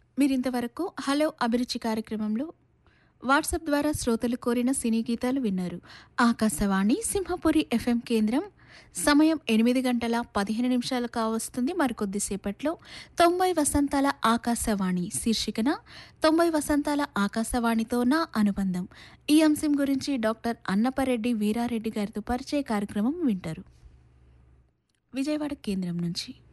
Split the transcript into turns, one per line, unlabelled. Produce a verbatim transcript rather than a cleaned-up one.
మీరింతవరకు హలో అభిరుచి కార్యక్రమంలో వాట్సాప్ ద్వారా శ్రోతలు కోరిన సినీ గీతాలు విన్నారు. ఆకాశవాణి సింహపురి ఎఫ్ఎం కేంద్రం. సమయం ఎనిమిది గంటల పదిహేను నిమిషాలు కావస్తుంది. మరికొద్దిసేపట్లో తొంభై వసంతాల ఆకాశవాణి శీర్షికన తొంభై వసంతాల ఆకాశవాణితో నా అనుబంధం ఈ అంశం గురించి డాక్టర్ అన్నపరెడ్డి వీరారెడ్డి గారితో పరిచయ కార్యక్రమం వింటారు. విజయవాడ కేంద్రం నుంచి